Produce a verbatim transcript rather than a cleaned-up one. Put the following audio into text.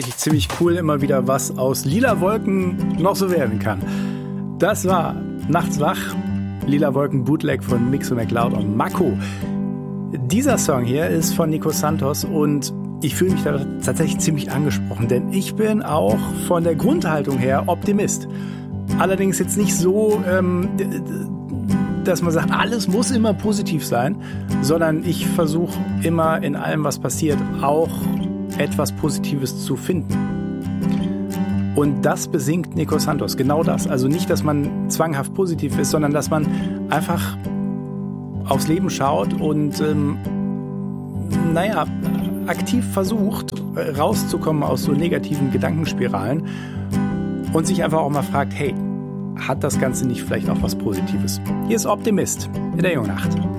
Ziemlich cool, immer wieder was aus Lila Wolken noch so werden kann. Das war Nachts wach, Lila Wolken Bootleg von Mixo McLeod und Mako. Dieser Song hier ist von Nico Santos und ich fühle mich da tatsächlich ziemlich angesprochen, denn ich bin auch von der Grundhaltung her Optimist. Allerdings jetzt nicht so, ähm, dass man sagt, alles muss immer positiv sein, sondern ich versuche immer in allem, was passiert, auch etwas Positives zu finden. Und das besingt Nico Santos, genau das. Also nicht, dass man zwanghaft positiv ist, sondern dass man einfach aufs Leben schaut und ähm, naja, aktiv versucht, rauszukommen aus so negativen Gedankenspiralen und sich einfach auch mal fragt, hey, hat das Ganze nicht vielleicht auch was Positives? Hier ist Optimist in der Jungnacht.